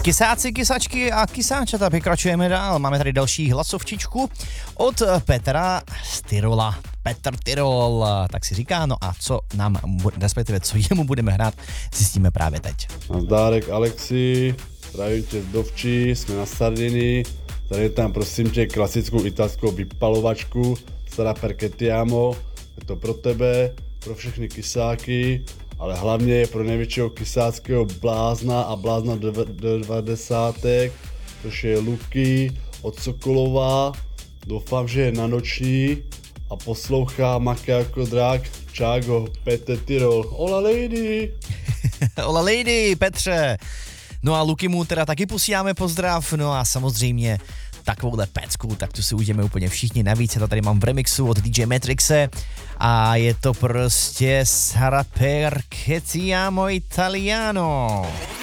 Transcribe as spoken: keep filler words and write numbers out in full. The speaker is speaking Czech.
Kysáci, kysačky a kysáčata, pokračujeme dál. Máme tady další hlasovčičku od Petra z Tyrola. Petr Tyrol, tak si říká, no a co nám, respektive co jemu budeme hrát, zjistíme právě teď. Nazdárek Alexi, zdravím tě z Dovčí, jsme na Sardinii, tady tam prosím tě klasickou italskou vypalovačku, Stará perché ti amo, je to pro tebe, pro všechny kysáky, ale hlavně je pro největšího kysáckého blázna a blázna do devadesátek, což je Luky od Sokolova, doufám, že je na noční a poslouchá Maky jako drak, Čágo, Petr Tyrol, hola lady! Hola lady, Petře! No a Luky mu teda taky posíláme pozdrav, no a samozřejmě takovouhle pecku, tak tu si ujdeme úplně všichni. Navíc já to tady mám v remixu od D J Matrixe a je to prostě Sarà perché ti amo italiano.